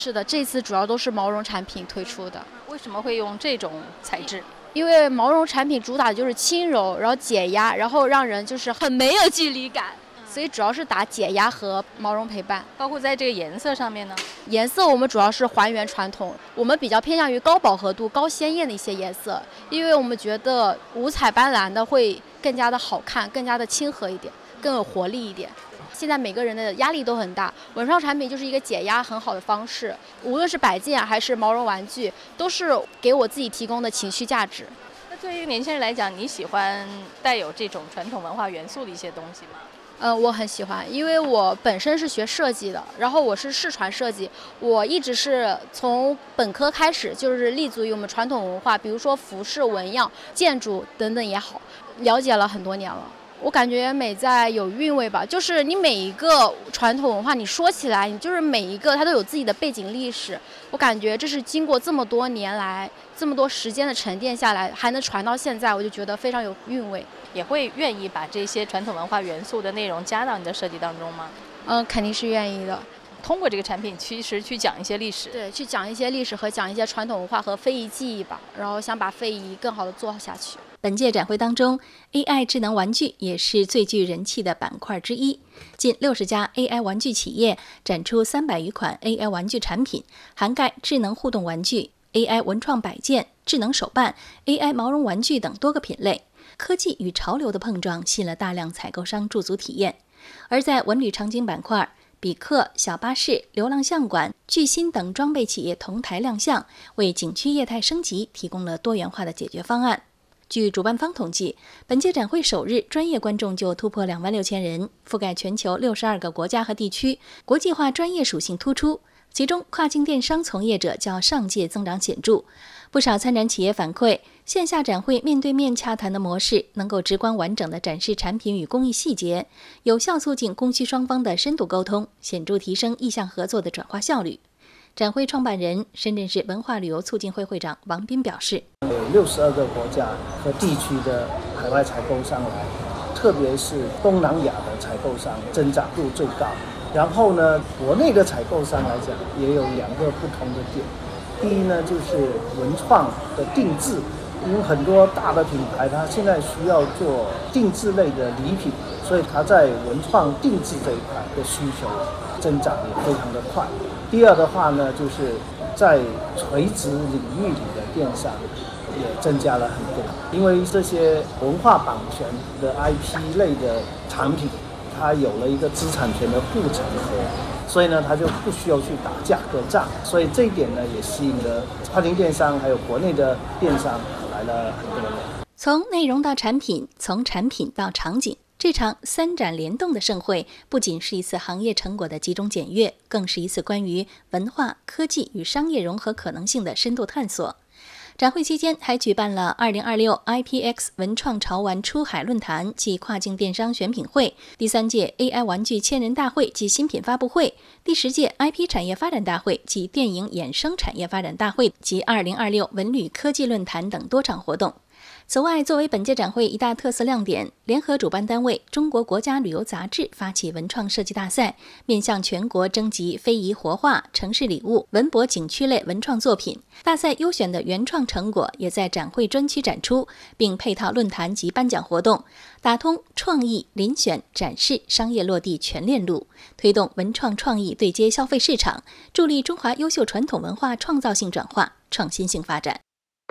是的，这次主要都是毛绒产品推出的。 为什么会用这种材质？ 因为毛绒产品主打的就是轻柔，然后解压，然后让人就是很没有距离感，所以主要是打解压和毛绒陪伴。 包括在这个颜色上面呢， 颜色我们主要是还原传统，我们比较偏向于高饱和度、高鲜艳的一些颜色，因为我们觉得五彩斑斓的会更加的好看，更加的亲和一点，更有活力一点。现在每个人的压力都很大，文创产品就是一个解压很好的方式，无论是摆件还是毛绒玩具，都是给我自己提供的情绪价值。 那对于年轻人来讲，你喜欢带有这种传统文化元素的一些东西吗？ 我很喜欢，因为我本身是学设计的，然后我是视传设计，我一直是从本科开始就是立足于我们传统文化，比如说服饰、纹样、建筑等等也好，了解了很多年了。我感觉美在有韵味吧，就是你每一个传统文化，你说起来，你就是每一个它都有自己的背景历史。我感觉这是经过这么多年来，这么多时间的沉淀下来，还能传到现在，我就觉得非常有韵味。 也会愿意把这些传统文化元素的内容加到你的设计当中吗？ 肯定是愿意的。 通过这个产品，其实去讲一些历史， 对，去讲一些历史和讲一些传统文化和非遗技艺吧，然后想把非遗更好的做下去。 本届展会当中 ，AI 智能玩具也是最具人气的板块之一。近60家 AI 玩具企业展出300余款 AI 玩具产品，涵盖智能互动玩具、AI 文创摆件、智能手办、AI 毛绒玩具等多个品类。科技与潮流的碰撞吸引了大量采购商驻足体验。而在文旅场景板块，比克、小巴士、流浪相馆、巨星等装备企业同台亮相，为景区业态升级提供了多元化的解决方案。据主办方统计，本届展会首日专业观众就突破26000人，覆盖全球62个国家和地区，国际化专业属性突出。其中，跨境电商从业者较上届增长显著。不少参展企业反馈，线下展会面对面洽谈的模式，能够直观完整地展示产品与工艺细节，有效促进供需双方的深度沟通，显著提升意向合作的转化效率。展会创办人、深圳市文化旅游促进会会长王斌表示， 有62个国家和地区的海外采购商来，特别是东南亚的采购商增长度最高。然后呢，国内的采购商来讲，也有2个不同的点。第一呢，就是文创的定制，因为很多大的品牌它现在需要做定制类的礼品，所以它在文创定制这一块的需求增长也非常的快。第二的话呢，就是在垂直领域里的电商也增加了很多，因为这些文化版权的 IP 类的产品，它有了一个资产权的护城河，所以呢，它就不需要去打价格战，所以这一点呢，也吸引了跨境电商还有国内的电商来了很多人。 从内容到产品，从产品到场景，这场3展联动的盛会，不仅是一次行业成果的集中检阅，更是一次关于文化、科技与商业融合可能性的深度探索。展会期间还举办了2026 IPX 文创潮玩出海论坛暨跨境电商选品会、第3届 AI 玩具千人大会暨新品发布会、第10届 IP 产业发展大会及电影衍生产业发展大会及2026文旅科技论坛等多场活动。此外，作为本届展会一大特色亮点，联合主办单位中国国家旅游杂志发起文创设计大赛，面向全国征集非遗活化、城市礼物、文博景区类文创作品。大赛优选的原创成果也在展会专区展出，并配套论坛及颁奖活动，打通创意、遴选、展示、商业落地全链路，推动文创创意对接消费市场，助力中华优秀传统文化创造性转化、创新性发展。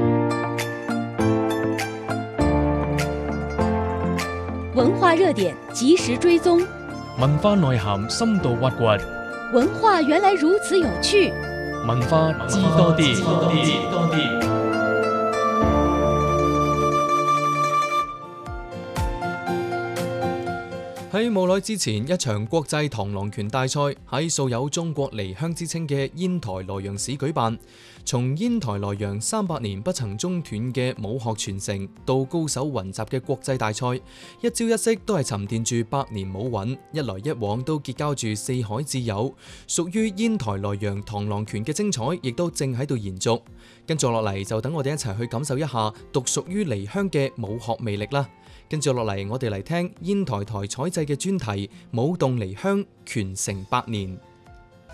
文化热点及时追踪， 文化內涵深度挖掘， 文化原來如此有趣， 文化知多啲。喺冇耐之前，一場國際螳螂拳大賽喺素有中國離鄉之稱嘅煙台萊陽市舉辦。從煙台萊陽300年不曾中斷嘅武學傳承，到高手雲集嘅國際大賽，一招一式都係沉澱住百年武韻，一來一往都結交住四海之友。屬於煙台萊陽螳螂拳嘅精彩，亦都正喺度延續。跟住落嚟就等我哋一齊去感受一下獨屬於離鄉嘅武學魅力啦。跟住落嚟，我哋嚟聽煙台台彩製嘅專題《舞動離鄉，傳承百年》。